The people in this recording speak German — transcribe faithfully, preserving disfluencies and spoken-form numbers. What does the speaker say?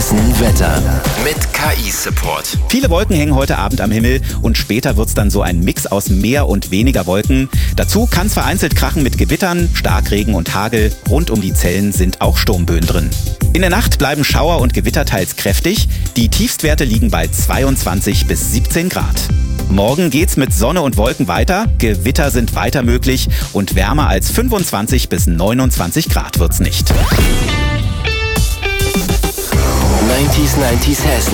Hessen Wetter mit K I-Support. Viele Wolken hängen heute Abend am Himmel und später wird's dann so ein Mix aus mehr und weniger Wolken. Dazu kann es vereinzelt krachen mit Gewittern, Starkregen und Hagel. Rund um die Zellen sind auch Sturmböen drin. In der Nacht bleiben Schauer und Gewitter teils kräftig. Die Tiefstwerte liegen bei zweiundzwanzig bis siebzehn Grad. Morgen geht's mit Sonne und Wolken weiter. Gewitter sind weiter möglich und wärmer als fünfundzwanzig bis neunundzwanzig Grad wird's nicht. neunzig neunzig Hessen.